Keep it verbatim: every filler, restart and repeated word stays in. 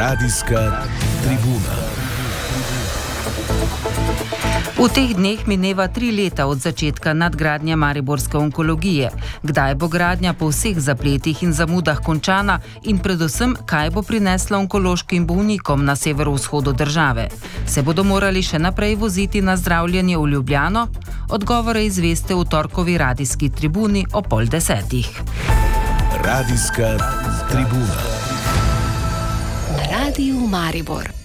Radijska tribuna. V teh dneh mineva tri leta od začetka nadgradnje mariborske onkologije. Kdaj bo gradnja po vseh zapletih in zamudah končana in predvsem, kaj bo prinesla onkološkim bolnikom na severovzhodu države? Se bodo morali še naprej voziti na zdravljenje v Ljubljano? Odgovore izveste v torkovi radijski tribuni o pol desetih. Radijska tribuna. Na Radiju Maribor.